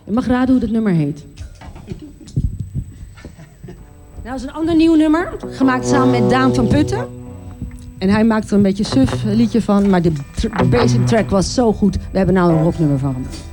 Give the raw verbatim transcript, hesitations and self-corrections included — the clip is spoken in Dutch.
Je mag raden hoe dat nummer heet. Nou, dat is een ander nieuw nummer, gemaakt samen met Daan van Putten. En hij maakt er een beetje suf liedje van, maar de, de basic track was zo goed. We hebben nou een rocknummer van hem.